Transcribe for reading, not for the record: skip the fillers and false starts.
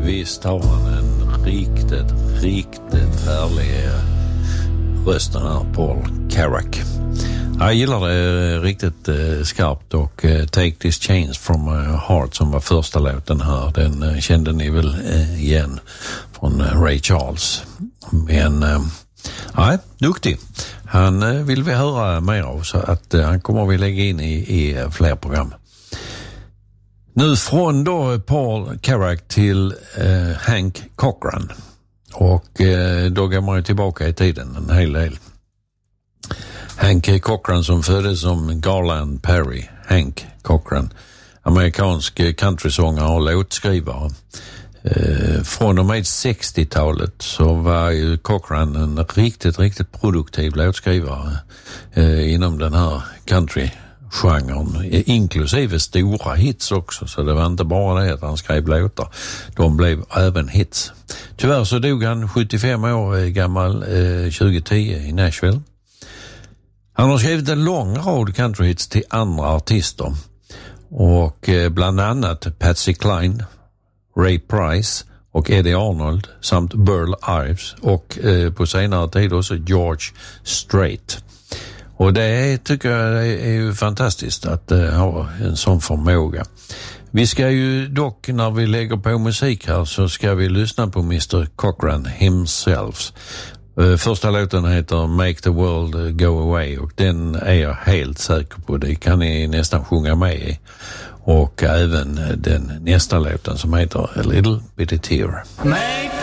Visst har han en riktigt härlig rösten här, Paul Carrack. Jag gillar det riktigt skarpt och Take This Chains From My Heart som var första låten här, den kände ni väl igen från Ray Charles. Men nej, duktig. Han vill vi höra mer av, så att han kommer vi lägga in i fler program. Nu från då Paul Carrack till Hank Cochran. Och då går man ju tillbaka i tiden en hel del. Hank Cochran som föddes som Garland Perry. Hank Cochran, amerikansk countrysångare och låtskrivare. Från och med 60-talet så var ju Cochran en riktigt produktiv låtskrivare inom den här country-genren, inklusive stora hits också, så det var inte bara det att han skrev låtar, de blev även hits. Tyvärr så dog han 75 år gammal 2010 i Nashville. Han har skrivit en lång rad countryhits till andra artister och bland annat Patsy Cline, Ray Price och Eddie Arnold samt Burl Ives och på senare tid också George Strait. Och det tycker jag är ju fantastiskt att ha en sån förmåga. Vi ska ju dock, när vi lägger på musik här, så ska vi lyssna på Mr. Cochran himself. Första låten heter Make the World Go Away och den är jag helt säker på, det kan ni nästan sjunga med i. Och även den nästa låten som heter A Little Bitty Tear. Make